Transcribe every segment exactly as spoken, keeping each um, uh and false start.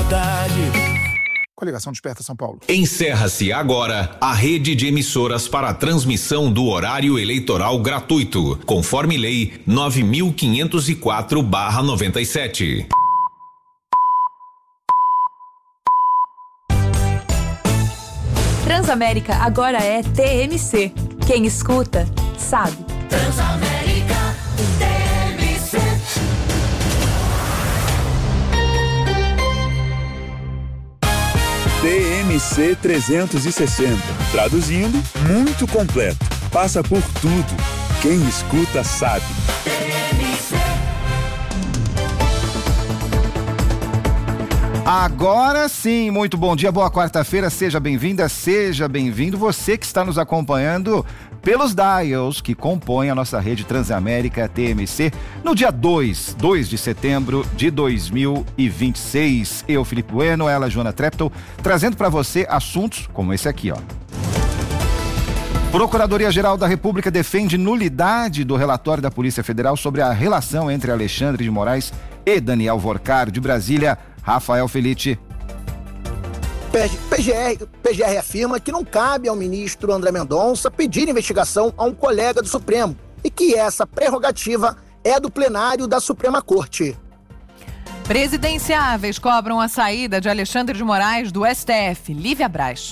nulidade. Coligação Desperta São Paulo. Encerra-se agora a rede de emissoras para a transmissão do horário eleitoral gratuito, conforme lei nove mil quinhentos e quatro barra noventa e sete. Transamérica agora é T M C. Quem escuta, sabe. Transamérica T M C. T M C trezentos e sessenta. Traduzindo, muito completo. Passa por tudo. Quem escuta sabe. T M C. Agora sim, muito bom dia, boa quarta-feira, seja bem-vinda, seja bem-vindo. Você que está nos acompanhando pelos dials que compõem a nossa rede Transamérica T M C no dia dois, dois de setembro de dois mil e vinte e seis. Eu, Felipe Bueno, ela, Joana Treptow, trazendo para você assuntos como esse aqui, ó. Procuradoria-Geral da República defende nulidade do relatório da Polícia Federal sobre a relação entre Alexandre de Moraes e Daniel Vorcaro. De Brasília, Rafael Felitti. P G R, P G R afirma que não cabe ao ministro André Mendonça pedir investigação a um colega do Supremo e que essa prerrogativa é do plenário da Suprema Corte. Presidenciáveis cobram a saída de Alexandre de Moraes do S T F. Lívia Braz.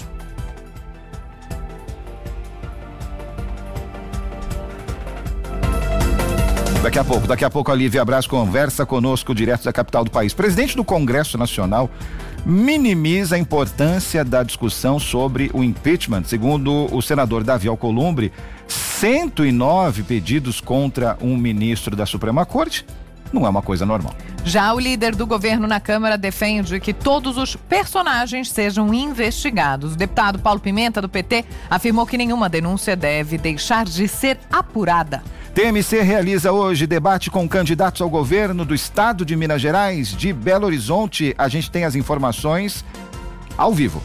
Daqui a pouco, daqui a pouco a Lívia Braz conversa conosco direto da capital do país. Presidente do Congresso Nacional minimiza a importância da discussão sobre o impeachment. Segundo o senador Davi Alcolumbre, cento e nove pedidos contra um ministro da Suprema Corte não é uma coisa normal. Já o líder do governo na Câmara defende que todos os personagens sejam investigados. O deputado Paulo Pimenta, do P T, afirmou que nenhuma denúncia deve deixar de ser apurada. T M C realiza hoje debate com candidatos ao governo do estado de Minas Gerais, de Belo Horizonte. A gente tem as informações ao vivo.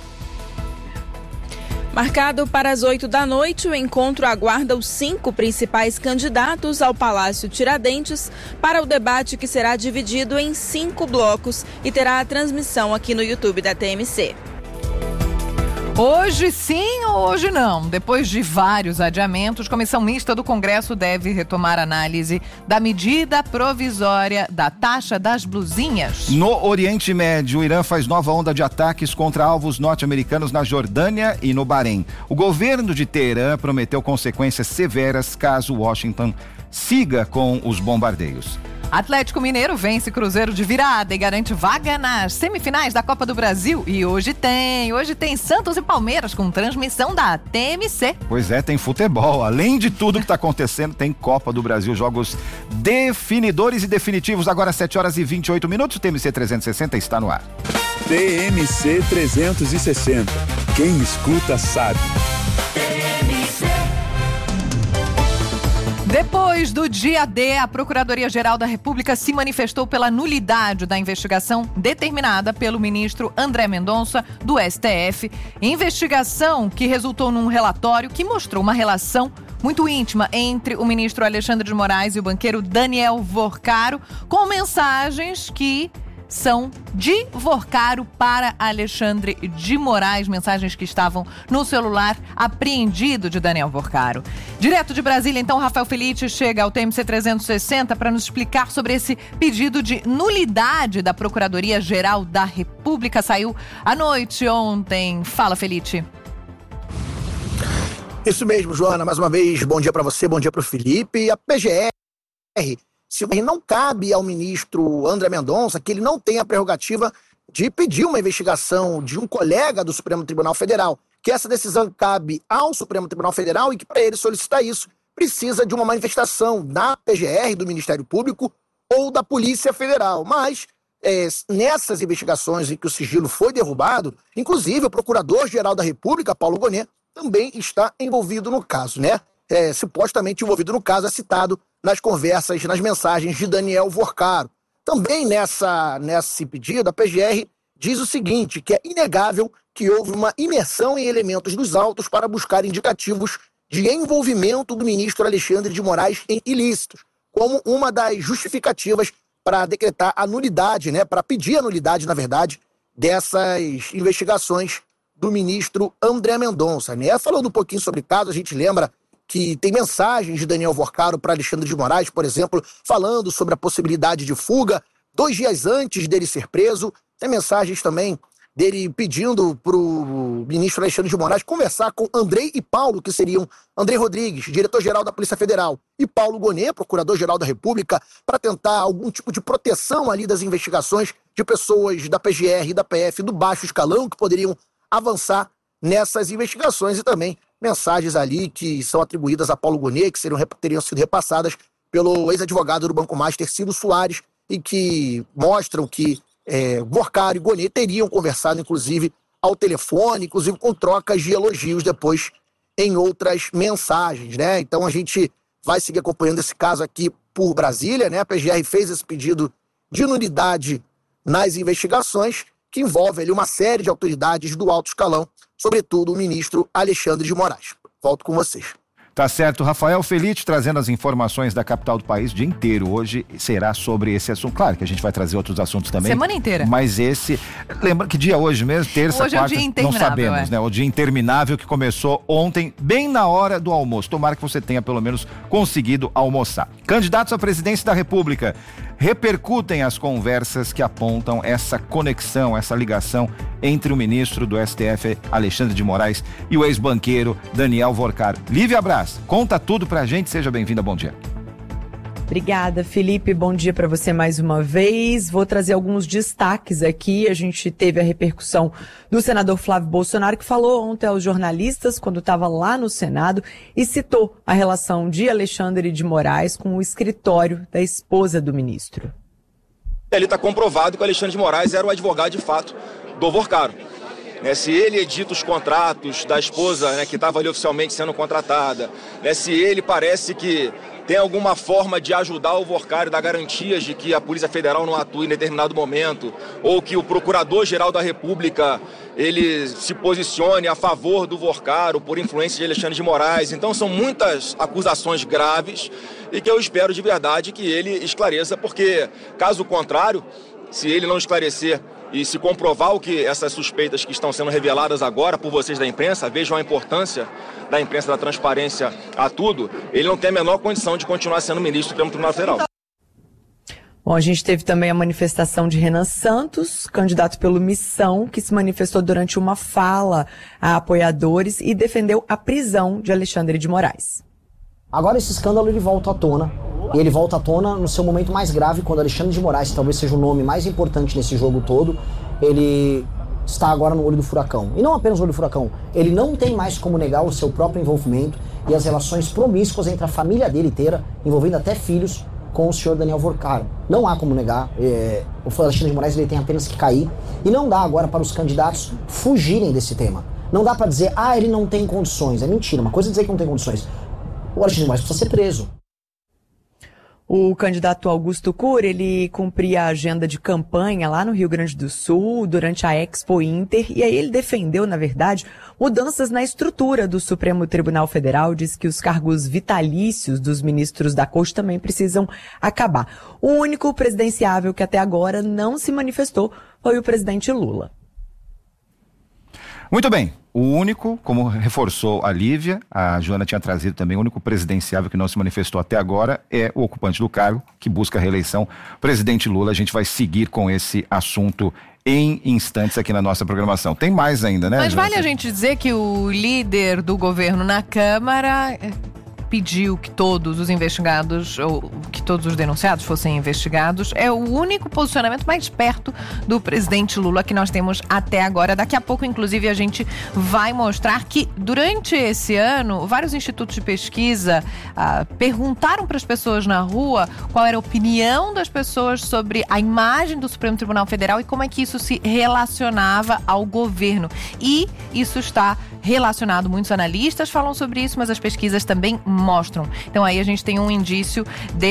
Marcado para as oito da noite, o encontro aguarda os cinco principais candidatos ao Palácio Tiradentes para o debate que será dividido em cinco blocos e terá a transmissão aqui no YouTube da T M C. Hoje sim ou hoje não? Depois de vários adiamentos, a Comissão Mista do Congresso deve retomar a análise da medida provisória da taxa das blusinhas. No Oriente Médio, o Irã faz nova onda de ataques contra alvos norte-americanos na Jordânia e no Bahrein. O governo de Teherã prometeu consequências severas caso Washington siga com os bombardeios. Atlético Mineiro vence Cruzeiro de virada e garante vaga nas semifinais da Copa do Brasil. E hoje tem, hoje tem Santos e Palmeiras com transmissão da T M C. Pois é, tem futebol. Além de tudo que está acontecendo, tem Copa do Brasil, jogos definidores e definitivos. Agora sete horas e vinte e oito minutos, o T M C trezentos e sessenta está no ar. T M C trezentos e sessenta. Quem escuta sabe. Depois do dia D, a Procuradoria-Geral da República se manifestou pela nulidade da investigação determinada pelo ministro André Mendonça, do S T F. Investigação que resultou num relatório que mostrou uma relação muito íntima entre o ministro Alexandre de Moraes e o banqueiro Daniel Vorcaro, com mensagens que são de Vorcaro para Alexandre de Moraes, mensagens que estavam no celular apreendido de Daniel Vorcaro. Direto de Brasília, então, Rafael Felitti chega ao T M C trezentos e sessenta para nos explicar sobre esse pedido de nulidade da Procuradoria-Geral da República. Saiu à noite ontem. Fala, Felitti. Isso mesmo, Joana. Mais uma vez, bom dia para você, bom dia para o Felipe. A P G R... Se não cabe ao ministro André Mendonça que ele não tem a prerrogativa de pedir uma investigação de um colega do Supremo Tribunal Federal, que essa decisão cabe ao Supremo Tribunal Federal e que para ele solicitar isso precisa de uma manifestação da P G R, do Ministério Público ou da Polícia Federal. Mas é, nessas investigações em que o sigilo foi derrubado, inclusive o Procurador-Geral da República, Paulo Gonet, também está envolvido no caso, né? É, supostamente envolvido no caso, é citado nas conversas, nas mensagens de Daniel Vorcaro. Também nessa, nesse pedido, a P G R diz o seguinte, que é inegável que houve uma imersão em elementos dos autos para buscar indicativos de envolvimento do ministro Alexandre de Moraes em ilícitos, como uma das justificativas para decretar a nulidade, né, para pedir a nulidade, na verdade, dessas investigações do ministro André Mendonça, né? Falando um pouquinho sobre o caso, a gente lembra que tem mensagens de Daniel Vorcaro para Alexandre de Moraes, por exemplo, falando sobre a possibilidade de fuga, dois dias antes dele ser preso. Tem mensagens também dele pedindo para o ministro Alexandre de Moraes conversar com Andrei e Paulo, que seriam Andrei Rodrigues, diretor-geral da Polícia Federal, e Paulo Gonet, procurador-geral da República, para tentar algum tipo de proteção ali das investigações de pessoas da P G R e da P F do baixo escalão que poderiam avançar nessas investigações, e também mensagens ali que são atribuídas a Paulo Gonet, que seriam, teriam sido repassadas pelo ex-advogado do Banco Master, Ciro Soares, e que mostram que é, Vorcaro e Gonet teriam conversado, inclusive, ao telefone, inclusive com trocas de elogios depois em outras mensagens, né? Então a gente vai seguir acompanhando esse caso aqui por Brasília, né? A P G R fez esse pedido de nulidade nas investigações, que envolve ali uma série de autoridades do alto escalão, sobretudo o ministro Alexandre de Moraes. Volto com vocês. Tá certo, Rafael Felite trazendo as informações da capital do país o dia inteiro. Hoje será sobre esse assunto. Claro que a gente vai trazer outros assuntos também. Semana inteira. Mas esse, lembra que dia hoje mesmo? Terça, hoje quarta, é o dia não interminável, sabemos, é. né? O dia interminável que começou ontem, bem na hora do almoço. Tomara que você tenha pelo menos conseguido almoçar. Candidatos à presidência da República repercutem as conversas que apontam essa conexão, essa ligação entre o ministro do S T F, Alexandre de Moraes, e o ex-banqueiro Daniel Vorcaro. Lívia Braz, conta tudo pra gente, seja bem-vinda, bom dia. Obrigada, Felipe, bom dia para você mais uma vez. Vou trazer alguns destaques aqui. A gente teve a repercussão do senador Flávio Bolsonaro, que falou ontem aos jornalistas, quando estava lá no Senado, e citou a relação de Alexandre de Moraes com o escritório da esposa do ministro. Ele está comprovado que o Alexandre de Moraes era o advogado de fato do Vorcaro. Né, se ele edita os contratos da esposa, né, que estava ali oficialmente sendo contratada, né, se ele parece que tem alguma forma de ajudar o Vorcaro, dar garantias de que a Polícia Federal não atue em determinado momento, ou que o Procurador-Geral da República ele se posicione a favor do Vorcaro por influência de Alexandre de Moraes. Então são muitas acusações graves e que eu espero de verdade que ele esclareça, porque caso contrário, se ele não esclarecer e se comprovar o que essas suspeitas que estão sendo reveladas agora por vocês da imprensa, vejam a importância da imprensa, da transparência a tudo, ele não tem a menor condição de continuar sendo ministro do Supremo Tribunal Federal. Bom, a gente teve também a manifestação de Renan Santos, candidato pelo Missão, que se manifestou durante uma fala a apoiadores e defendeu a prisão de Alexandre de Moraes. Agora esse escândalo ele volta à tona, e ele volta à tona no seu momento mais grave, quando Alexandre de Moraes, que talvez seja o nome mais importante nesse jogo todo, ele está agora no olho do furacão. E não apenas no olho do furacão, ele não tem mais como negar o seu próprio envolvimento e as relações promíscuas entre a família dele inteira, envolvendo até filhos, com o senhor Daniel Vorcaro. Não há como negar, é, o Alexandre de Moraes ele tem apenas que cair, e não dá agora para os candidatos fugirem desse tema. Não dá para dizer, ah, ele não tem condições. É mentira, uma coisa é dizer que não tem condições. O Alexandre de Moraes precisa ser preso. O candidato Augusto Cury, ele cumpria a agenda de campanha lá no Rio Grande do Sul, durante a Expo Inter, e aí ele defendeu, na verdade, mudanças na estrutura do Supremo Tribunal Federal, diz que os cargos vitalícios dos ministros da Corte também precisam acabar. O único presidenciável que até agora não se manifestou foi o presidente Lula. Muito bem, o único, como reforçou a Lívia, a Joana tinha trazido também, o único presidenciável que não se manifestou até agora é o ocupante do cargo, que busca a reeleição, presidente Lula. A gente vai seguir com esse assunto em instantes aqui na nossa programação. Tem mais ainda, né, Mas Joana? vale a gente dizer que o líder do governo na Câmara pediu que todos os investigados, ou que todos os denunciados fossem investigados. É o único posicionamento mais perto do presidente Lula que nós temos até agora. Daqui a pouco, inclusive, a gente vai mostrar que durante esse ano, vários institutos de pesquisa ah, perguntaram para as pessoas na rua qual era a opinião das pessoas sobre a imagem do Supremo Tribunal Federal e como é que isso se relacionava ao governo. E isso está relacionado, muitos analistas falam sobre isso, mas as pesquisas também mostram. Então aí a gente tem um indício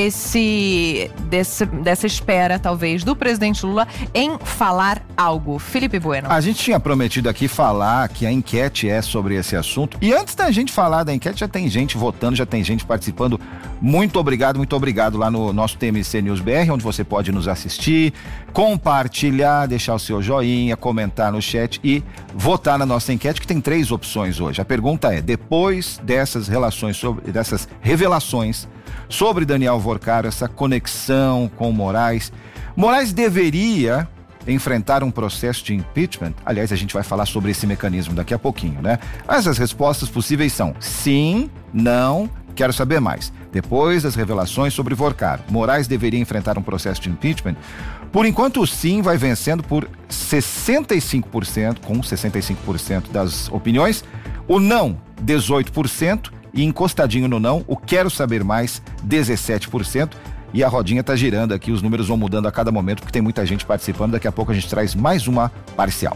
desse, desse dessa espera, talvez, do presidente Lula em falar algo. Felipe Bueno. A gente tinha prometido aqui falar que a enquete é sobre esse assunto. E antes da gente falar da enquete, já tem gente votando, já tem gente participando. Muito obrigado, muito obrigado lá no nosso T M C News B R, onde você pode nos assistir, compartilhar, deixar o seu joinha, comentar no chat e votar na nossa enquete, que tem três opções hoje. A pergunta é: depois dessas relações, sobre, dessas revelações sobre Daniel Vorcaro, essa conexão com Moraes, Moraes deveria enfrentar um processo de impeachment? Aliás, a gente vai falar sobre esse mecanismo daqui a pouquinho, né? Mas as respostas possíveis são sim, não, quero saber mais. Depois das revelações sobre Vorcaro, Moraes deveria enfrentar um processo de impeachment? Por enquanto, o sim vai vencendo por sessenta e cinco por cento, com sessenta e cinco por cento das opiniões, o não, dezoito por cento, e encostadinho no não, o quero saber mais, dezessete por cento. E a rodinha tá girando aqui, os números vão mudando a cada momento, porque tem muita gente participando. Daqui a pouco a gente traz mais uma parcial.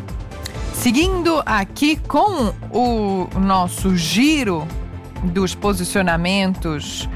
Seguindo aqui com o nosso giro dos posicionamentos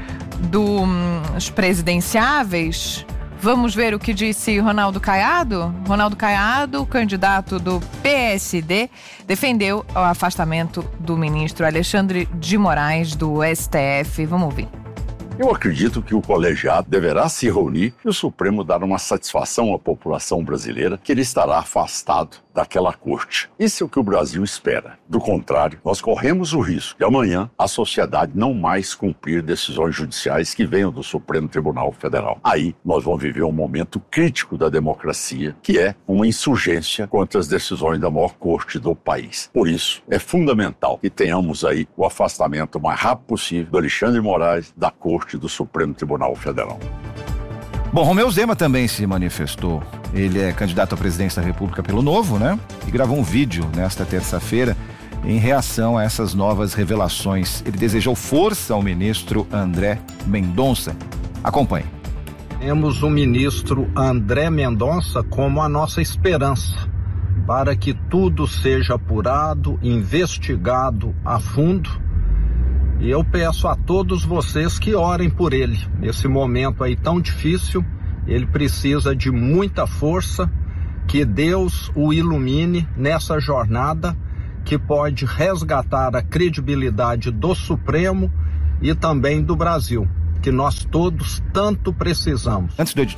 dos presidenciáveis, vamos ver o que disse Ronaldo Caiado. Ronaldo Caiado, candidato do P S D, defendeu o afastamento do ministro Alexandre de Moraes do S T F. Vamos ouvir. Eu acredito que o colegiado deverá se reunir e o Supremo dar uma satisfação à população brasileira que ele estará afastado daquela corte. Isso é o que o Brasil espera. Do contrário, nós corremos o risco de amanhã a sociedade não mais cumprir decisões judiciais que venham do Supremo Tribunal Federal. Aí nós vamos viver um momento crítico da democracia, que é uma insurgência contra as decisões da maior corte do país. Por isso, é fundamental que tenhamos aí o afastamento o mais rápido possível do Alexandre de Moraes da corte do Supremo Tribunal Federal. Bom, Romeu Zema também se manifestou. Ele é candidato à presidência da República pelo Novo, né? E gravou um vídeo nesta terça-feira em reação a essas novas revelações. Ele desejou força ao ministro André Mendonça. Acompanhe. Temos o ministro André Mendonça como a nossa esperança para que tudo seja apurado, investigado a fundo. E eu peço a todos vocês que orem por ele. Nesse momento aí tão difícil, ele precisa de muita força, que Deus o ilumine nessa jornada que pode resgatar a credibilidade do Supremo e também do Brasil, que nós todos tanto precisamos. Antes de...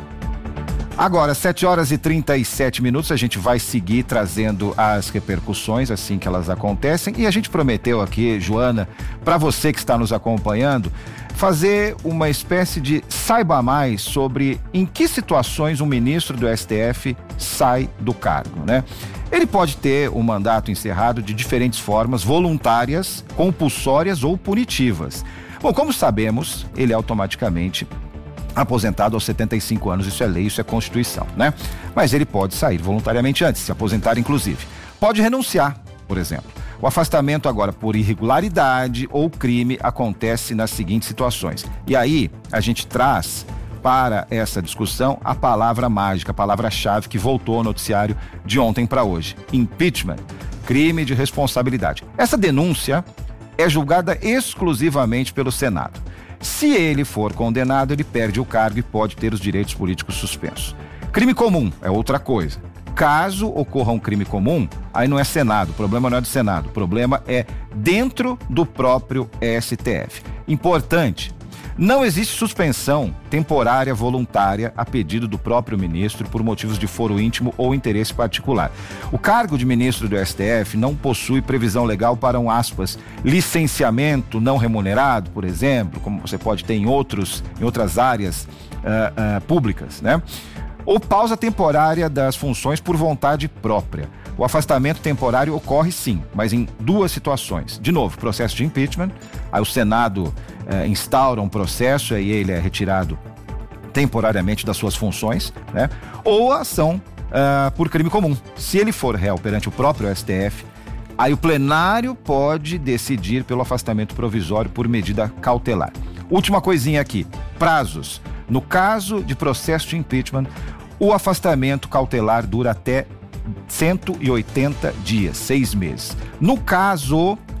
Agora, sete horas e trinta e sete minutos, a gente vai seguir trazendo as repercussões assim que elas acontecem. E a gente prometeu aqui, Joana, para você que está nos acompanhando, fazer uma espécie de saiba mais sobre em que situações um ministro do S T F sai do cargo, né? Ele pode ter o mandato encerrado de diferentes formas, voluntárias, compulsórias ou punitivas. Bom, como sabemos, ele automaticamente aposentado aos setenta e cinco anos, isso é lei, isso é Constituição, né? Mas ele pode sair voluntariamente antes, se aposentar inclusive. Pode renunciar, por exemplo. O afastamento agora por irregularidade ou crime acontece nas seguintes situações. E aí, a gente traz para essa discussão a palavra mágica, a palavra-chave que voltou ao noticiário de ontem para hoje. Impeachment, crime de responsabilidade. Essa denúncia é julgada exclusivamente pelo Senado. Se ele for condenado, ele perde o cargo e pode ter os direitos políticos suspensos. Crime comum é outra coisa. Caso ocorra um crime comum, aí não é Senado, o problema não é do Senado, o problema é dentro do próprio S T F. Importante, não existe suspensão temporária voluntária a pedido do próprio ministro por motivos de foro íntimo ou interesse particular. O cargo de ministro do S T F não possui previsão legal para um, aspas, licenciamento não remunerado, por exemplo, como você pode ter em, outros, em outras áreas uh, uh, públicas, né? Ou pausa temporária das funções por vontade própria. O afastamento temporário ocorre sim, mas em duas situações. De novo, processo de impeachment, aí o Senado eh, instaura um processo e ele é retirado temporariamente das suas funções, né? Ou a ação uh, por crime comum. Se ele for réu perante o próprio S T F, aí o plenário pode decidir pelo afastamento provisório por medida cautelar. Última coisinha aqui, prazos. No caso de processo de impeachment, o afastamento cautelar dura até cento e oitenta dias, seis meses. No caso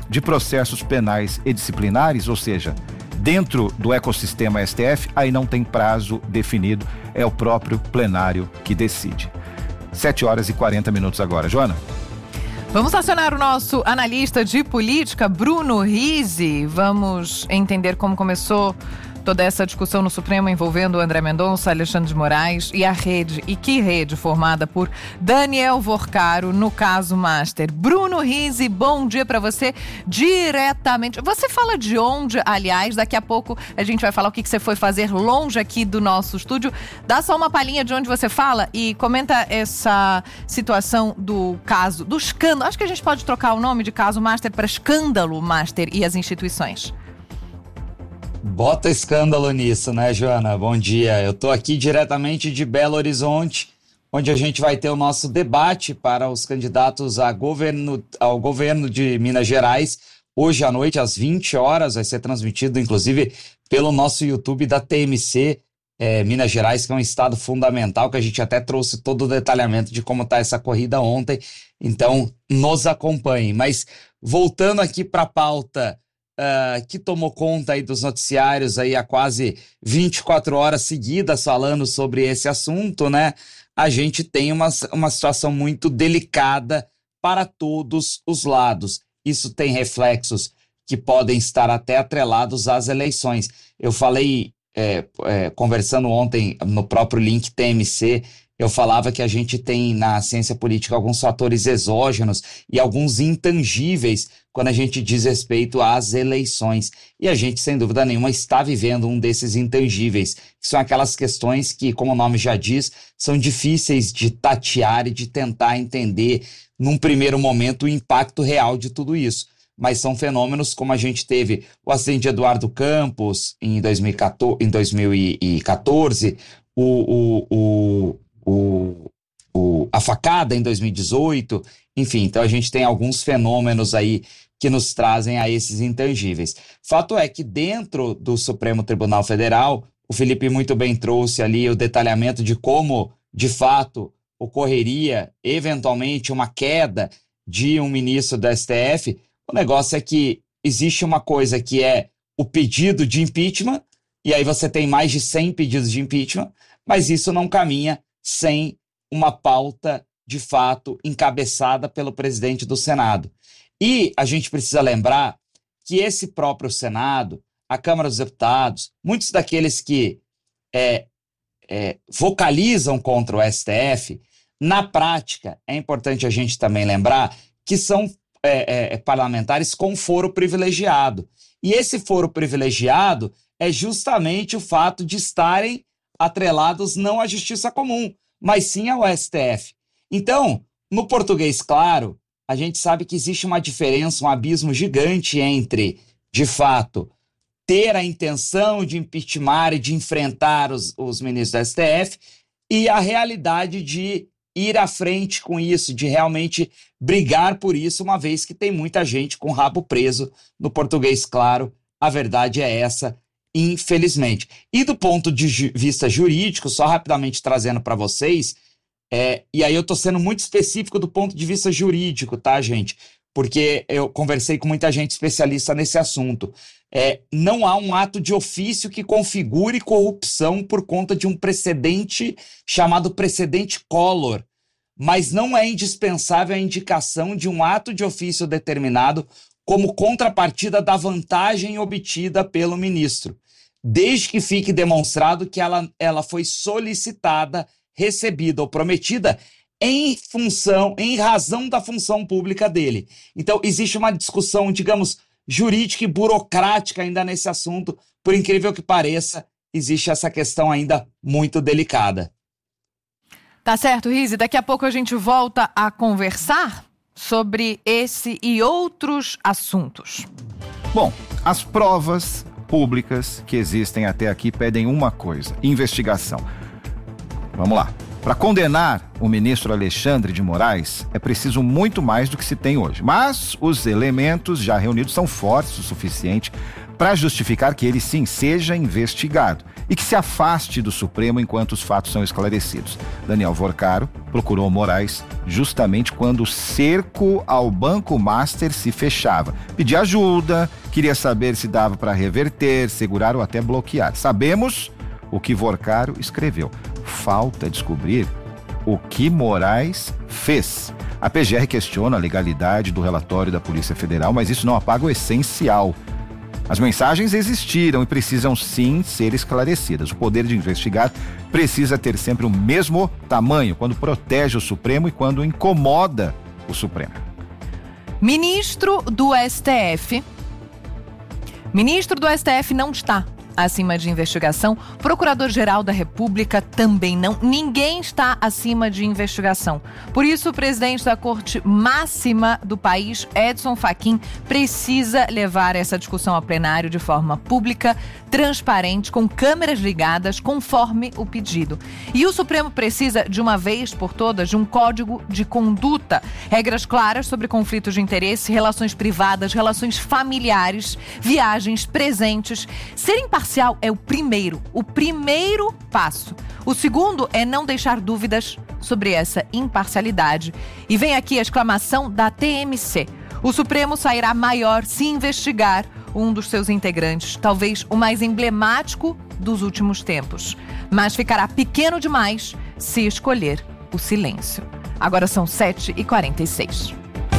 de processos penais e disciplinares, ou seja, dentro do ecossistema S T F, aí não tem prazo definido, é o próprio plenário que decide. sete horas e quarenta minutos agora. Joana? Vamos acionar o nosso analista de política, Bruno Rizzi. Vamos entender como começou toda essa discussão no Supremo envolvendo André Mendonça, Alexandre de Moraes e a rede, e que rede formada por Daniel Vorcaro no caso Master. Bruno Rizzi, bom dia para você diretamente. Você fala de onde, aliás, daqui a pouco a gente vai falar o que, que você foi fazer longe aqui do nosso estúdio. Dá só uma palhinha de onde você fala e comenta essa situação do caso, do escândalo. Acho que a gente pode trocar o nome de caso Master para escândalo Master e as instituições. Bota escândalo nisso, né, Joana? Bom dia. Eu tô aqui diretamente de Belo Horizonte, onde a gente vai ter o nosso debate para os candidatos a governo, ao governo de Minas Gerais. Hoje à noite, às vinte horas, vai ser transmitido, inclusive, pelo nosso YouTube da T M C é, Minas Gerais, que é um estado fundamental, que a gente até trouxe todo o detalhamento de como está essa corrida ontem. Então, nos acompanhem. Mas, voltando aqui para a pauta Uh, que tomou conta aí dos noticiários aí há quase vinte e quatro horas seguidas falando sobre esse assunto, né? A gente tem uma, uma situação muito delicada para todos os lados. Isso tem reflexos que podem estar até atrelados às eleições. Eu falei, é, é, conversando ontem no próprio link T M C, eu falava que a gente tem na ciência política alguns fatores exógenos e alguns intangíveis quando a gente diz respeito às eleições. E a gente, sem dúvida nenhuma, está vivendo um desses intangíveis, que são aquelas questões que, como o nome já diz, são difíceis de tatear e de tentar entender, num primeiro momento, o impacto real de tudo isso. Mas são fenômenos como a gente teve o acidente de Eduardo Campos em dois mil e quatorze, o... o, o O, o, a facada em dois mil e dezoito, enfim, então a gente tem alguns fenômenos aí que nos trazem a esses intangíveis. Fato é que dentro do Supremo Tribunal Federal, o Felipe muito bem trouxe ali o detalhamento de como, de fato, ocorreria eventualmente uma queda de um ministro do S T F. O negócio é que existe uma coisa que é o pedido de impeachment, e aí você tem mais de cem pedidos de impeachment, mas isso não caminha sem uma pauta, de fato, encabeçada pelo presidente do Senado. E a gente precisa lembrar que esse próprio Senado, a Câmara dos Deputados, muitos daqueles que é, é, vocalizam contra o S T F, na prática, é importante a gente também lembrar que são é, é, parlamentares com foro privilegiado. E esse foro privilegiado é justamente o fato de estarem atrelados não à justiça comum, mas sim ao S T F. Então, no português claro, a gente sabe que existe uma diferença, um abismo gigante entre, de fato, ter a intenção de impeachment e de enfrentar os, os ministros do S T F e a realidade de ir à frente com isso, de realmente brigar por isso, uma vez que tem muita gente com o rabo preso. No português claro, a verdade é essa, infelizmente. E do ponto de ju- vista jurídico, só rapidamente trazendo para vocês, é, e aí eu estou sendo muito específico do ponto de vista jurídico, tá, gente? Porque eu conversei com muita gente especialista nesse assunto. É, não há um ato de ofício que configure corrupção por conta de um precedente chamado precedente Collor, mas não é indispensável a indicação de um ato de ofício determinado como contrapartida da vantagem obtida pelo ministro, desde que fique demonstrado que ela, ela foi solicitada, recebida ou prometida em função, em razão da função pública dele. Então, existe uma discussão, digamos, jurídica e burocrática ainda nesse assunto. Por incrível que pareça, existe essa questão ainda muito delicada. Tá certo, Rizzi. Daqui a pouco a gente volta a conversar sobre esse e outros assuntos. Bom, as provas públicas que existem até aqui pedem uma coisa: investigação. Vamos lá. Para condenar o ministro Alexandre de Moraes, é preciso muito mais do que se tem hoje. Mas os elementos já reunidos são fortes o suficiente para justificar que ele sim seja investigado e que se afaste do Supremo enquanto os fatos são esclarecidos. Daniel Vorcaro procurou Moraes justamente quando o cerco ao Banco Master se fechava. Pedia ajuda, queria saber se dava para reverter, segurar ou até bloquear. Sabemos o que Vorcaro escreveu. Falta descobrir o que Moraes fez. A P G R questiona a legalidade do relatório da Polícia Federal, mas isso não apaga o essencial. As mensagens existiram e precisam sim ser esclarecidas. O poder de investigar precisa ter sempre o mesmo tamanho quando protege o Supremo e quando incomoda o Supremo. Ministro do S T F. Ministro do S T F não está acima de investigação. Procurador-Geral da República também não. Ninguém está acima de investigação. Por isso, o presidente da Corte Máxima do país, Edson Fachin, precisa levar essa discussão ao plenário de forma pública, transparente, com câmeras ligadas, conforme o pedido. E o Supremo precisa, de uma vez por todas, de um código de conduta. Regras claras sobre conflitos de interesse, relações privadas, relações familiares, viagens, presentes. Ser imparcial é o primeiro, o primeiro passo. O segundo é não deixar dúvidas sobre essa imparcialidade. E vem aqui a exclamação da T M C. O Supremo sairá maior se investigar um dos seus integrantes, talvez o mais emblemático dos últimos tempos. Mas ficará pequeno demais se escolher o silêncio. Agora são sete e quarenta e seis.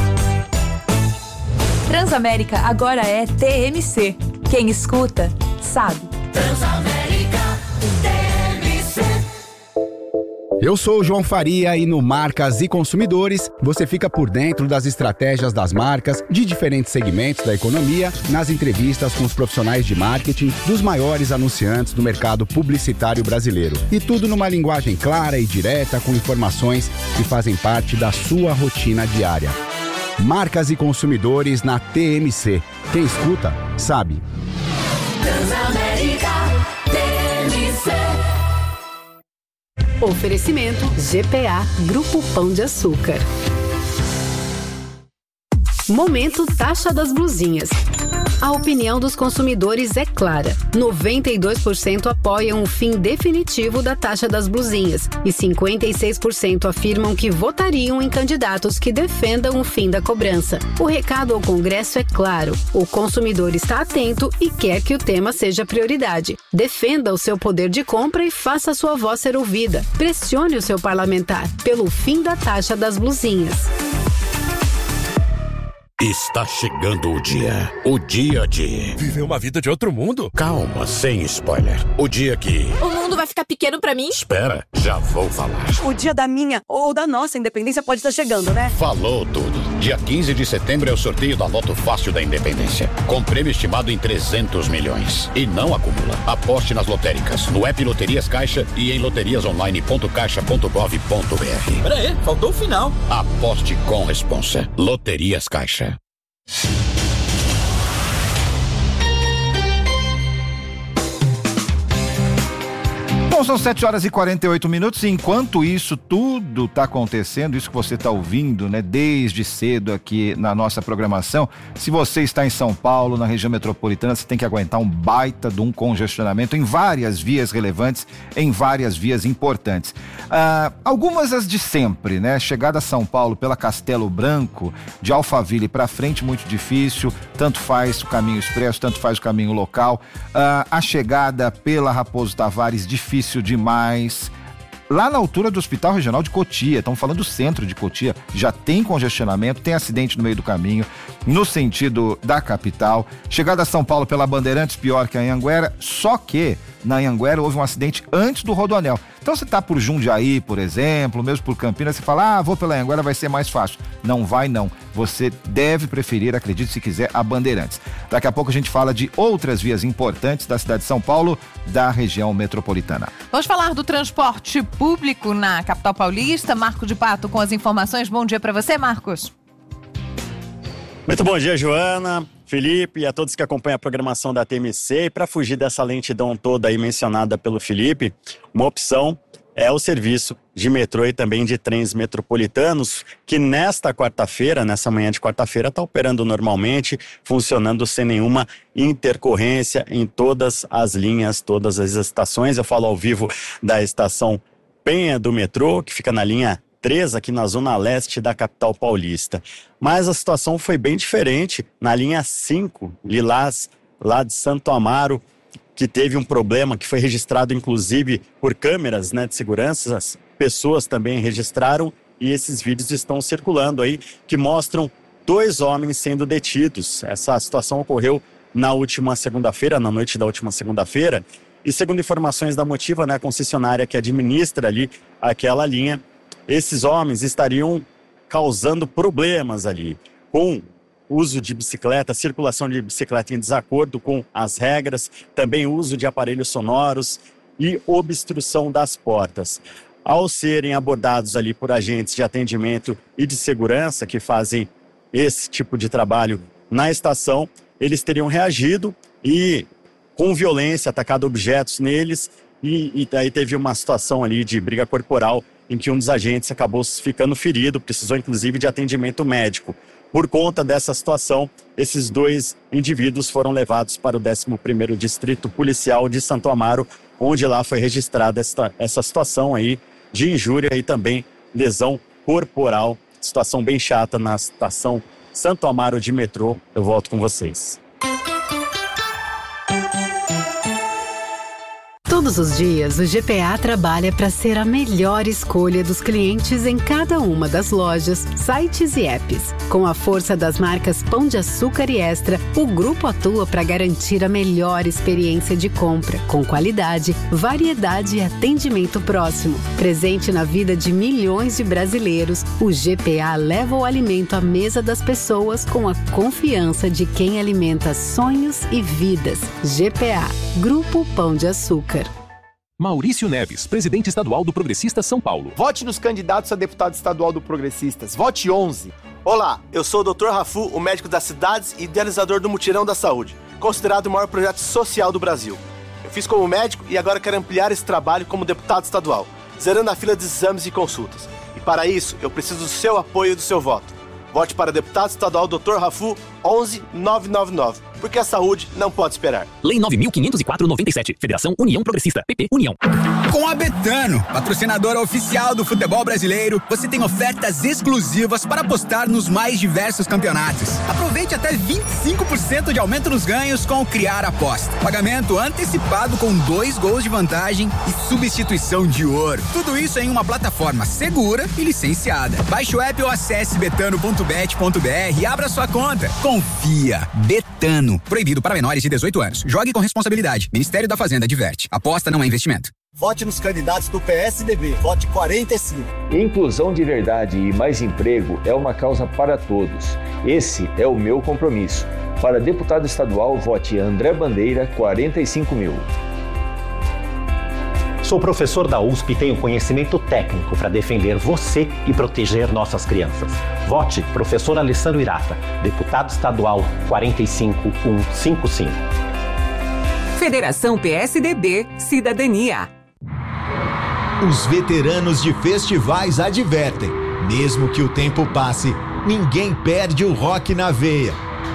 Transamérica agora é T M C. Quem escuta, sabe. Transamérica T M C. Eu sou o João Faria e no Marcas e Consumidores você fica por dentro das estratégias das marcas de diferentes segmentos da economia, nas entrevistas com os profissionais de marketing dos maiores anunciantes do mercado publicitário brasileiro. E tudo numa linguagem clara e direta com informações que fazem parte da sua rotina diária. Marcas e Consumidores na T M C. Quem escuta, sabe. Transamérica T M C. Oferecimento G P A Grupo Pão de Açúcar. Momento Taxa das Blusinhas. A opinião dos consumidores é clara. noventa e dois por cento apoiam o fim definitivo da taxa das blusinhas e cinquenta e seis por cento afirmam que votariam em candidatos que defendam o fim da cobrança. O recado ao Congresso é claro. O consumidor está atento e quer que o tema seja prioridade. Defenda o seu poder de compra e faça sua voz ser ouvida. Pressione o seu parlamentar pelo fim da taxa das blusinhas. Está chegando o dia. O dia de... Viver uma vida de outro mundo? Calma, sem spoiler. O dia que... O mundo vai ficar pequeno pra mim? Espera, já vou falar. O dia da minha ou da nossa independência pode estar chegando, né? Falou tudo. Dia quinze de setembro é o sorteio da Loto Fácil da Independência. Com prêmio estimado em trezentos milhões. E não acumula. Aposte nas lotéricas, no app Loterias Caixa e em loterias online ponto caixa ponto gov ponto br. Pera aí, faltou o final. Aposte com responsa. Loterias Caixa. Bom, são sete horas e quarenta e oito minutos e enquanto isso tudo está acontecendo, isso que você está ouvindo, né, desde cedo aqui na nossa programação, se você está em São Paulo, na região metropolitana, você tem que aguentar um baita de um congestionamento em várias vias relevantes, em várias vias importantes. Ah, algumas as de sempre, né? Chegada a São Paulo pela Castelo Branco, de Alphaville para frente, muito difícil, tanto faz o caminho expresso, tanto faz o caminho local. Ah, a chegada pela Raposo Tavares, difícil demais. Lá na altura do Hospital Regional de Cotia, estamos falando do centro de Cotia, já tem congestionamento, tem acidente no meio do caminho, no sentido da capital. Chegada a São Paulo pela Bandeirantes, pior que a Anhanguera, só que na Anhanguera houve um acidente antes do Rodoanel. Então você está por Jundiaí, por exemplo, mesmo por Campinas, você fala, ah, vou pela Anhanguera, vai ser mais fácil. Não vai não, você deve preferir, acredite se quiser, a Bandeirantes. Daqui a pouco a gente fala de outras vias importantes da cidade de São Paulo, da região metropolitana. Vamos falar do transporte público na capital paulista. Marco de Pato com as informações. Bom dia para você, Marcos. Muito bom dia, Joana, Felipe e a todos que acompanham a programação da T M C. E para fugir dessa lentidão toda aí mencionada pelo Felipe, uma opção é o serviço de metrô e também de trens metropolitanos, que nesta quarta-feira, nessa manhã de quarta-feira, está operando normalmente, funcionando sem nenhuma intercorrência em todas as linhas, todas as estações. Eu falo ao vivo da estação Penha do metrô, que fica na linha três, aqui na zona leste da capital paulista. Mas a situação foi bem diferente na linha cinco, Lilás, lá de Santo Amaro, que teve um problema que foi registrado inclusive por câmeras, né, de segurança. As pessoas também registraram e esses vídeos estão circulando aí, que mostram dois homens sendo detidos. Essa situação ocorreu na última segunda-feira, na noite da última segunda-feira, e segundo informações da Motiva, né, a concessionária que administra ali aquela linha, esses homens estariam causando problemas ali, com uso de bicicleta, circulação de bicicleta em desacordo com as regras, também uso de aparelhos sonoros e obstrução das portas. Ao serem abordados ali por agentes de atendimento e de segurança que fazem esse tipo de trabalho na estação, eles teriam reagido e com violência, atacado objetos neles, e, e daí teve uma situação ali de briga corporal em que um dos agentes acabou ficando ferido, precisou inclusive de atendimento médico. Por conta dessa situação, esses dois indivíduos foram levados para o décimo primeiro Distrito Policial de Santo Amaro, onde lá foi registrada essa, essa situação aí de injúria e também lesão corporal. Situação bem chata na estação Santo Amaro de metrô. Eu volto com vocês. Todos os dias, o G P A trabalha para ser a melhor escolha dos clientes em cada uma das lojas, sites e apps. Com a força das marcas Pão de Açúcar e Extra, o grupo atua para garantir a melhor experiência de compra, com qualidade, variedade e atendimento próximo. Presente na vida de milhões de brasileiros, o G P A leva o alimento à mesa das pessoas com a confiança de quem alimenta sonhos e vidas. G P A, Grupo Pão de Açúcar. Maurício Neves, presidente estadual do Progressistas São Paulo. Vote nos candidatos a deputado estadual do Progressistas. Vote onze. Olá, eu sou o doutor Rafu, o médico das cidades e idealizador do Mutirão da Saúde, considerado o maior projeto social do Brasil. Eu fiz como médico e agora quero ampliar esse trabalho como deputado estadual, zerando a fila de exames e consultas. E para isso, eu preciso do seu apoio e do seu voto. Vote para deputado estadual doutor Rafu onze nove nove nove, porque a saúde não pode esperar. Lei nove mil quinhentos e quatro noventa e sete, Federação União Progressista, P P União. Com a Betano, patrocinadora oficial do futebol brasileiro, você tem ofertas exclusivas para apostar nos mais diversos campeonatos. Aproveite até vinte e cinco por cento de aumento nos ganhos com o Criar Aposta. Pagamento antecipado com dois gols de vantagem e substituição de ouro. Tudo isso em uma plataforma segura e licenciada. Baixe o app ou acesse betano ponto bet ponto br e abra sua conta. Confia. Betano. Proibido para menores de dezoito anos. Jogue com responsabilidade. Ministério da Fazenda adverte. Aposta não é investimento. Vote nos candidatos do P S D B. Vote quarenta e cinco. Inclusão de verdade e mais emprego é uma causa para todos. Esse é o meu compromisso. Para deputado estadual, vote André Bandeira, quarenta e cinco mil. Sou professor da U S P e tenho conhecimento técnico para defender você e proteger nossas crianças. Vote professor Alessandro Irata, deputado estadual quarenta e cinco mil cento e cinquenta e cinco. Federação P S D B Cidadania. Os veteranos de festivais advertem: mesmo que o tempo passe, ninguém perde o rock na veia.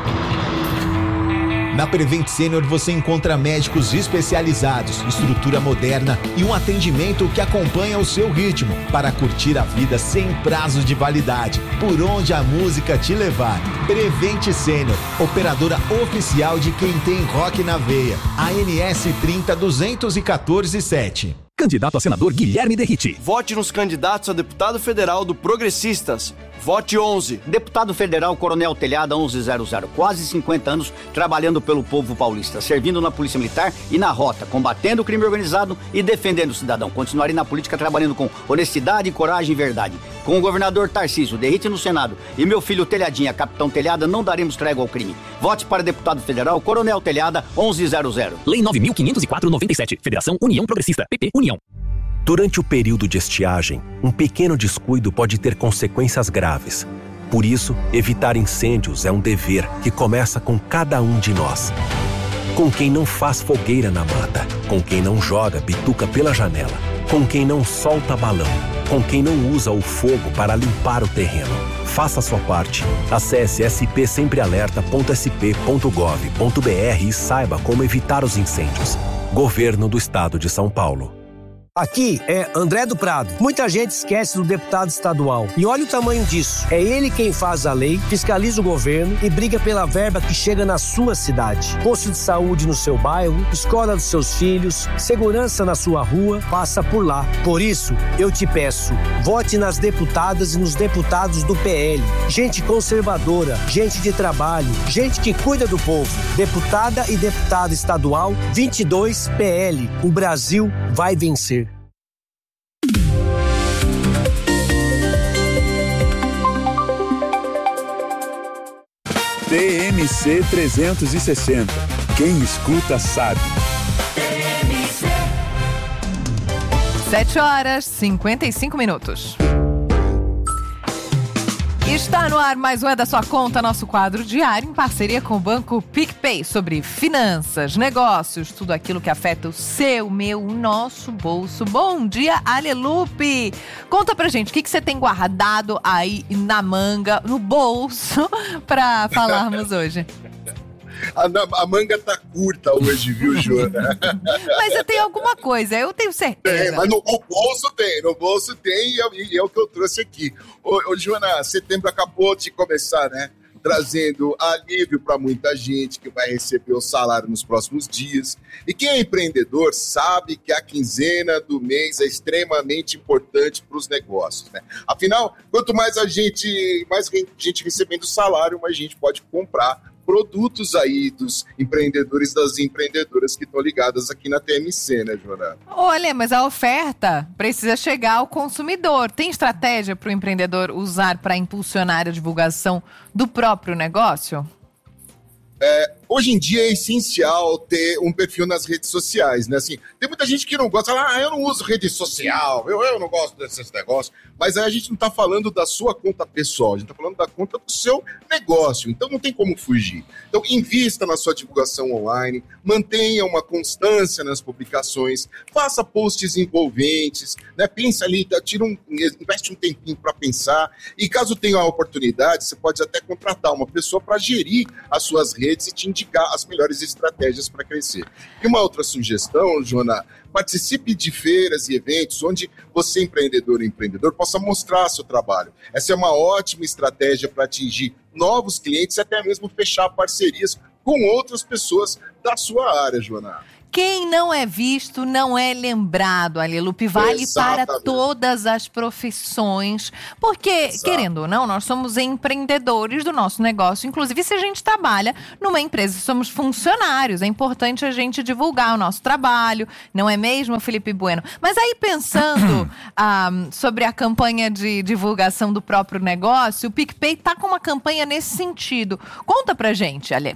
Na Prevent Senior você encontra médicos especializados, estrutura moderna e um atendimento que acompanha o seu ritmo para curtir a vida sem prazo de validade, por onde a música te levar. Prevent Senior, operadora oficial de quem tem rock na veia. A N S trinta duzentos e quatorze sete. Candidato a senador Guilherme Derrite. Vote nos candidatos a deputado federal do Progressistas. Vote onze. Deputado Federal Coronel Telhada onze zero zero, quase cinquenta anos trabalhando pelo povo paulista, servindo na Polícia Militar e na Rota, combatendo o crime organizado e defendendo o cidadão. Continuarei na política trabalhando com honestidade, coragem e verdade. Com o governador Tarcísio, Derrite no Senado e meu filho Telhadinha, capitão Telhada, não daremos trégua ao crime. Vote para deputado federal Coronel Telhada onze zero zero. Lei nove mil quinhentos e quatro noventa e sete, Federação União Progressista, P P União. Durante o período de estiagem, um pequeno descuido pode ter consequências graves. Por isso, evitar incêndios é um dever que começa com cada um de nós. Com quem não faz fogueira na mata, com quem não joga bituca pela janela, com quem não solta balão, com quem não usa o fogo para limpar o terreno. Faça a sua parte. Acesse s p sempre alerta ponto s p ponto gov ponto b r e saiba como evitar os incêndios. Governo do Estado de São Paulo. Aqui é André do Prado. Muita gente esquece do deputado estadual. E olha o tamanho disso. É ele quem faz a lei, fiscaliza o governo e briga pela verba que chega na sua cidade. Posto de saúde no seu bairro, escola dos seus filhos, segurança na sua rua, passa por lá. Por isso, eu te peço, vote nas deputadas e nos deputados do P L. Gente conservadora, gente de trabalho, gente que cuida do povo. Deputada e deputado estadual, vinte e dois P L. O Brasil vai vencer. T M C trezentos e sessenta. Quem escuta sabe. sete horas e cinquenta e cinco minutos. Está no ar mais um É da Sua Conta, nosso quadro diário em parceria com o Banco PicPay sobre finanças, negócios, tudo aquilo que afeta o seu, meu, o nosso bolso. Bom dia, Alelupe! Conta pra gente, o que, que você tem guardado aí na manga, no bolso, pra falarmos hoje? A, a manga tá curta hoje, viu, Joana? Mas eu tenho alguma coisa, eu tenho certeza. Tem, mas no, no bolso tem, no bolso tem e é, e é o que eu trouxe aqui. Ô, ô, Joana, setembro acabou de começar, né? Trazendo alívio para muita gente que vai receber o salário nos próximos dias. E quem é empreendedor sabe que a quinzena do mês é extremamente importante para os negócios, né? Afinal, quanto mais a gente, mais gente recebendo salário, mais gente pode comprar produtos aí dos empreendedores, das empreendedoras que estão ligadas aqui na T M C, né, Joana? Olha, mas a oferta precisa chegar ao consumidor. Tem estratégia para o empreendedor usar para impulsionar a divulgação do próprio negócio? É, hoje em dia é essencial ter um perfil nas redes sociais, né? Assim, tem muita gente que não gosta, fala, ah, eu não uso rede social, eu, eu não gosto desses negócios, mas aí a gente não está falando da sua conta pessoal, a gente está falando da conta do seu negócio, então não tem como fugir. Então invista na sua divulgação online, mantenha uma constância nas publicações, faça posts envolventes, né? Pensa ali, tira um, investe um tempinho para pensar, e caso tenha a oportunidade, você pode até contratar uma pessoa para gerir as suas redes e te indicar as melhores estratégias para crescer. E uma outra sugestão, Joana, participe de feiras e eventos onde você, empreendedor e empreendedor, possa mostrar seu trabalho. Essa é uma ótima estratégia para atingir novos clientes e até mesmo fechar parcerias com outras pessoas da sua área, Joana. Quem não é visto não é lembrado, Alelupe. Vale Exatamente. Para todas as profissões. Porque, Exato. Querendo ou não, nós somos empreendedores do nosso negócio. Inclusive, se a gente trabalha numa empresa, somos funcionários. É importante a gente divulgar o nosso trabalho. Não é mesmo, Felipe Bueno? Mas aí, pensando ah, sobre a campanha de divulgação do próprio negócio, o PicPay está com uma campanha nesse sentido. Conta pra gente, Ale.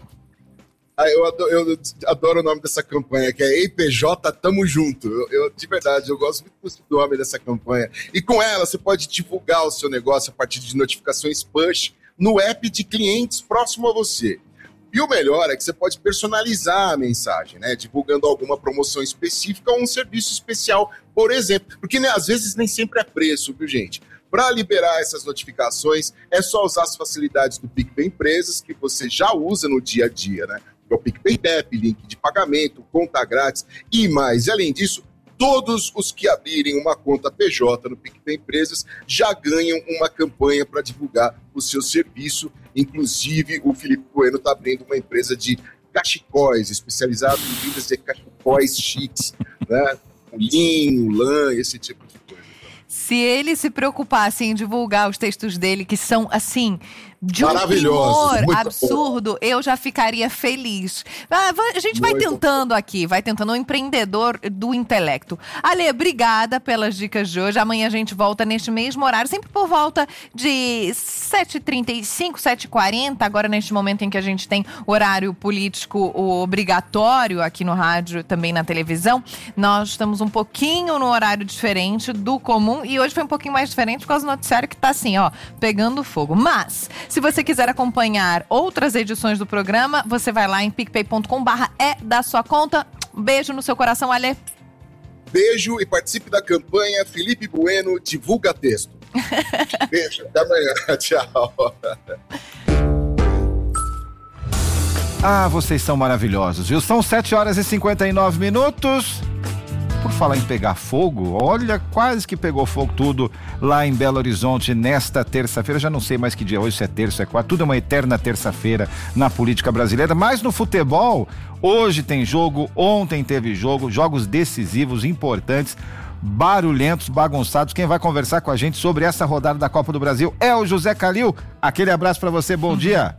Ah, eu, adoro, eu adoro o nome dessa campanha, que é E P J Tamo Junto. Eu, eu, de verdade, eu gosto muito do nome dessa campanha. E com ela, você pode divulgar o seu negócio a partir de notificações push no app de clientes próximo a você. E o melhor é que você pode personalizar a mensagem, né? Divulgando alguma promoção específica ou um serviço especial, por exemplo. Porque né, às vezes nem sempre é preço, viu, gente? Para liberar essas notificações, é só usar as facilidades do PicPay Empresas, que você já usa no dia a dia, né? É o PicPay D E P, link de pagamento, conta grátis e mais. E além disso, todos os que abrirem uma conta P J no PicPay Empresas já ganham uma campanha para divulgar o seu serviço. Inclusive, o Felipe Bueno está abrindo uma empresa de cachecóis, especializada em vendas de cachecóis chiques, né? O linho, lã, esse tipo de coisa. Se ele se preocupasse em divulgar os textos dele, que são, assim, de um humor absurdo, bom. Eu já ficaria feliz. A gente vai muito tentando bom. aqui, vai tentando um empreendedor do intelecto. Ale, obrigada pelas dicas de hoje. Amanhã a gente volta neste mesmo horário, sempre por volta de sete e trinta e cinco, sete e quarenta, agora neste momento em que a gente tem horário político obrigatório aqui no rádio, também na televisão. Nós estamos um pouquinho no horário diferente do comum e hoje foi um pouquinho mais diferente por causa do noticiário que tá assim, ó, pegando fogo. Mas, se você quiser acompanhar outras edições do programa, você vai lá em picpay ponto com barra é da sua conta. Um beijo no seu coração, Ale. Beijo e participe da campanha Felipe Bueno Divulga Texto. Beijo, até amanhã. Tchau. Ah, vocês são maravilhosos, viu? São sete horas e cinquenta e nove minutos. Por falar em pegar fogo, olha, quase que pegou fogo tudo lá em Belo Horizonte nesta terça-feira. Já não sei mais que dia hoje, se é terça, se é quarta, tudo é uma eterna terça-feira na política brasileira. Mas no futebol, hoje tem jogo, ontem teve jogo, jogos decisivos, importantes, barulhentos, bagunçados. Quem vai conversar com a gente sobre essa rodada da Copa do Brasil é o José Calil. Aquele abraço pra você, bom dia.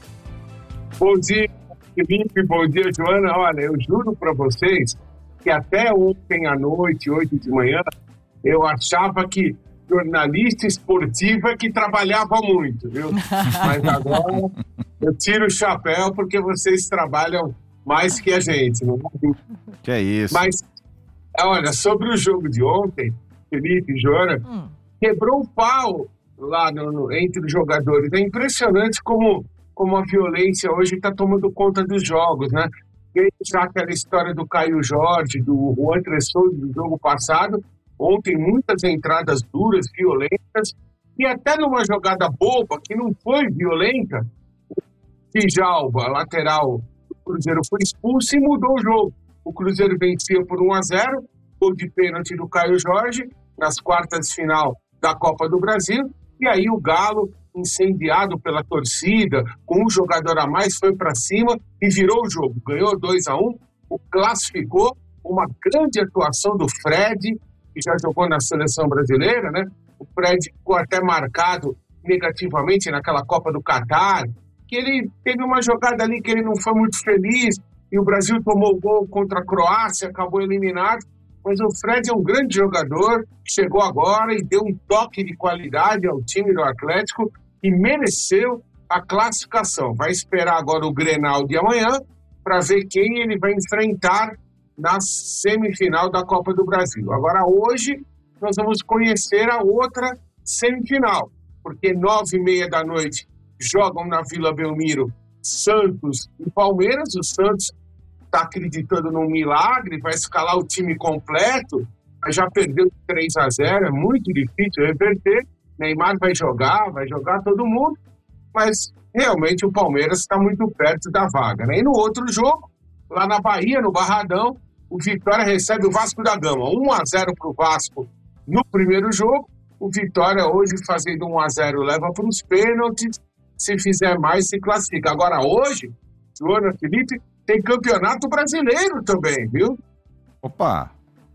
Bom dia, Felipe, bom dia, Joana. Olha, eu juro pra vocês que até ontem à noite, oito de manhã, eu achava que jornalista esportiva que trabalhava muito, viu? Mas agora eu tiro o chapéu porque vocês trabalham mais que a gente, não é? Que é isso. Mas, olha, sobre o jogo de ontem, Felipe e Joana, hum. quebrou o pau lá no, no, entre os jogadores. É impressionante como, como a violência hoje está tomando conta dos jogos, né? Já aquela história do Caio Jorge, do Juan Tressor do jogo passado, ontem muitas entradas duras, violentas, e até numa jogada boba, que não foi violenta, o Djalma, lateral do Cruzeiro, foi expulso e mudou o jogo. O Cruzeiro vencia por um a zero, gol de pênalti do Caio Jorge, nas quartas de final da Copa do Brasil, e aí o Galo, incendiado pela torcida, com um jogador a mais, foi para cima e virou o jogo. Ganhou dois a um, o classificou, uma grande atuação do Fred, que já jogou na seleção brasileira, né? O Fred ficou até marcado negativamente naquela Copa do Catar, que ele teve uma jogada ali que ele não foi muito feliz, e o Brasil tomou o gol contra a Croácia, acabou eliminado, mas o Fred é um grande jogador, chegou agora e deu um toque de qualidade ao time do Atlético, e mereceu a classificação. Vai esperar agora o Grenal de amanhã para ver quem ele vai enfrentar na semifinal da Copa do Brasil. Agora, hoje, nós vamos conhecer a outra semifinal, porque nove e meia da noite jogam na Vila Belmiro Santos e Palmeiras. O Santos está acreditando num milagre, vai escalar o time completo, mas já perdeu três a zero, é muito difícil reverter. Neymar vai jogar, vai jogar todo mundo, mas realmente o Palmeiras está muito perto da vaga, né? E no outro jogo, lá na Bahia, no Barradão, o Vitória recebe o Vasco da Gama, um a zero para o Vasco no primeiro jogo. O Vitória hoje fazendo um a zero leva para os pênaltis, se fizer mais se classifica. Agora hoje, Joana, Felipe, tem campeonato brasileiro também, viu? Opa!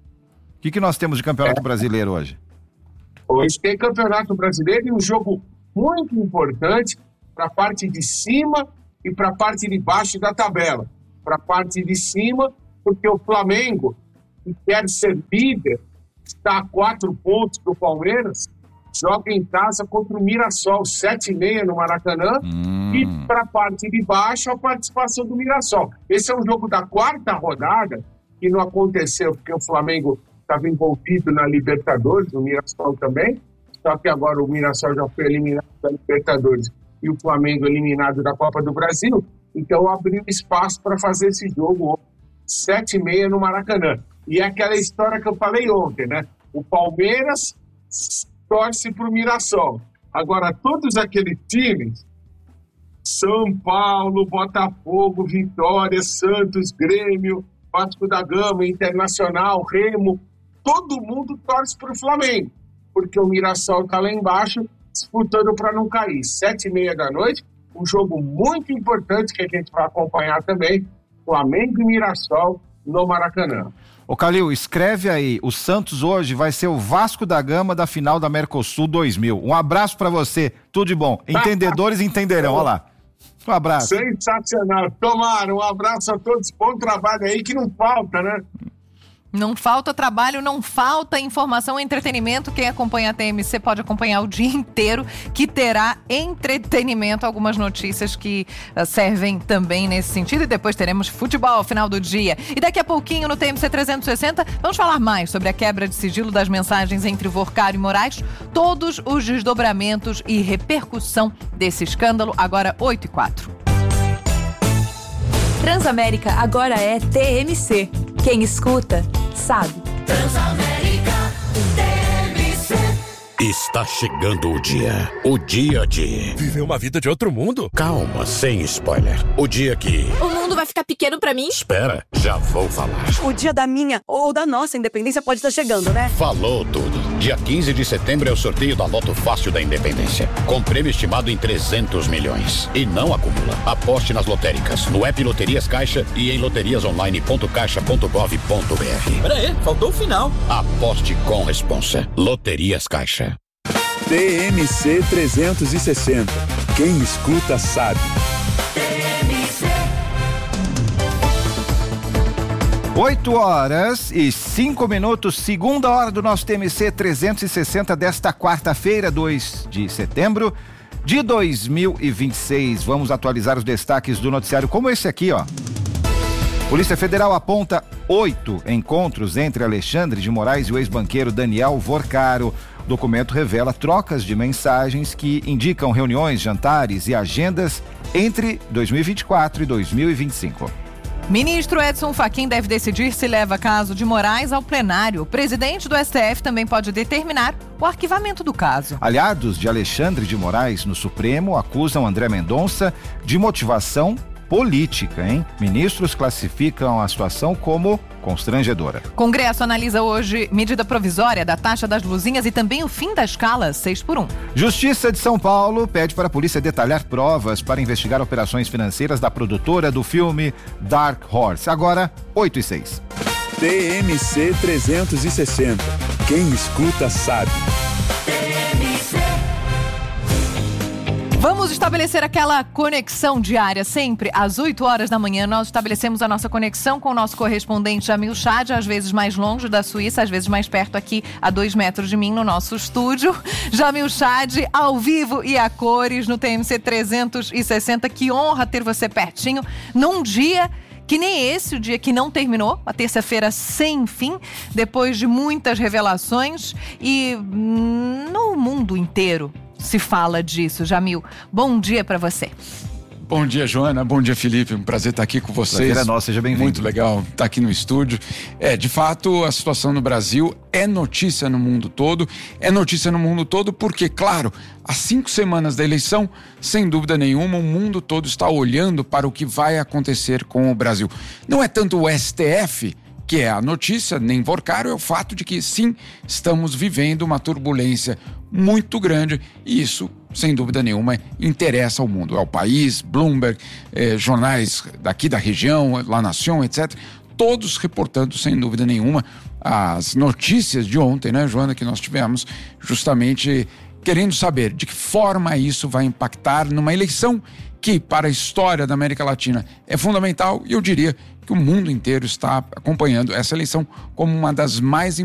O que, que nós temos de campeonato é. brasileiro hoje? Hoje tem campeonato brasileiro e um jogo muito importante para a parte de cima e para a parte de baixo da tabela. Para a parte de cima, porque o Flamengo, que quer ser líder, está a quatro pontos do Palmeiras, joga em casa contra o Mirassol, sete e meia no Maracanã, hum. e para a parte de baixo a participação do Mirassol. Esse é um jogo da quarta rodada, que não aconteceu porque o Flamengo estava envolvido na Libertadores, o Mirassol também, só que agora o Mirassol já foi eliminado da Libertadores e o Flamengo eliminado da Copa do Brasil, então abriu espaço para fazer esse jogo sete e meia no Maracanã. E é aquela história que eu falei ontem, né? O Palmeiras torce para o Mirassol. Agora, todos aqueles times, São Paulo, Botafogo, Vitória, Santos, Grêmio, Vasco da Gama, Internacional, Remo, todo mundo torce para o Flamengo, porque o Mirassol está lá embaixo disputando para não cair. Sete e meia da noite, um jogo muito importante que a gente vai acompanhar também, Flamengo e Mirassol no Maracanã. Ô Calil, escreve aí, o Santos hoje vai ser o Vasco da Gama da final da Mercosul dois mil. Um abraço para você, tudo de bom. Entendedores entenderão, olha lá. Um abraço. Sensacional. Tomara, um abraço a todos. Bom trabalho aí que não falta, né? Não falta trabalho, não falta informação e entretenimento. Quem acompanha a T M C pode acompanhar o dia inteiro, que terá entretenimento, algumas notícias que uh, servem também nesse sentido. E depois teremos futebol ao final do dia. E daqui a pouquinho no T M C trezentos e sessenta vamos falar mais sobre a quebra de sigilo das mensagens entre Vorcaro e Moraes, todos os desdobramentos e repercussão desse escândalo, agora oito e quatro. Transamérica agora é T M C. Quem escuta, sabe. Transamérica T M C. Está chegando o dia. O dia de... Viver uma vida de outro mundo? Calma, sem spoiler. O dia que... O mundo vai ficar pequeno pra mim? Espera, já vou falar. O dia da minha ou da nossa independência pode estar chegando, né? Falou tudo. Dia quinze de setembro é o sorteio da Loto Fácil da Independência. Com prêmio estimado em trezentos milhões. E não acumula. Aposte nas lotéricas, no app Loterias Caixa e em loterias online ponto caixa ponto gov ponto br. Pera aí, faltou o final. Aposte com responsa. Loterias Caixa. T M C trezentos e sessenta. Quem escuta sabe. oito horas e cinco minutos, segunda hora do nosso T M C trezentos e sessenta desta quarta-feira, dois de setembro de dois mil e vinte e seis. Vamos atualizar os destaques do noticiário, como esse aqui, ó. Polícia Federal aponta oito encontros entre Alexandre de Moraes e o ex-banqueiro Daniel Vorcaro. O documento revela trocas de mensagens que indicam reuniões, jantares e agendas entre dois mil e vinte e quatro e dois mil e vinte e cinco. Ministro Edson Fachin deve decidir se leva caso de Moraes ao plenário. O presidente do S T F também pode determinar o arquivamento do caso. Aliados de Alexandre de Moraes no Supremo acusam André Mendonça de motivação política, hein? Ministros classificam a situação como constrangedora. Congresso analisa hoje medida provisória da taxa das luzinhas e também o fim da escala seis por um. Justiça de São Paulo pede para a polícia detalhar provas para investigar operações financeiras da produtora do filme Dark Horse. Agora, oito e seis. T M C trezentos e sessenta. Quem escuta sabe. Vamos estabelecer aquela conexão diária, sempre às oito horas da manhã. Nós estabelecemos a nossa conexão com o nosso correspondente Jamil Chad, às vezes mais longe da Suíça, às vezes mais perto aqui, a dois metros de mim, no nosso estúdio. Jamil Chad, ao vivo e a cores, no T M C trezentos e sessenta. Que honra ter você pertinho, num dia que nem esse, o dia que não terminou, a terça-feira sem fim, depois de muitas revelações e no mundo inteiro se fala disso. Jamil, bom dia para você. Bom dia, Joana. Bom dia, Felipe. Um prazer estar aqui com vocês. Prazer é nosso, seja bem-vindo. Muito legal estar aqui no estúdio. É, de fato, a situação no Brasil é notícia no mundo todo. É notícia no mundo todo porque, claro, há cinco semanas da eleição, sem dúvida nenhuma, o mundo todo está olhando para o que vai acontecer com o Brasil. Não é tanto o S T F que é a notícia, nem Vorcaro, é o fato de que, sim, estamos vivendo uma turbulência muito grande e isso, sem dúvida nenhuma, interessa ao mundo. É o País, Bloomberg, eh, jornais daqui da região, La Nación, etcétera, todos reportando, sem dúvida nenhuma, as notícias de ontem, né, Joana, que nós tivemos, justamente querendo saber de que forma isso vai impactar numa eleição que, para a história da América Latina, é fundamental, e eu diria que o mundo inteiro está acompanhando essa eleição como uma das mais importantes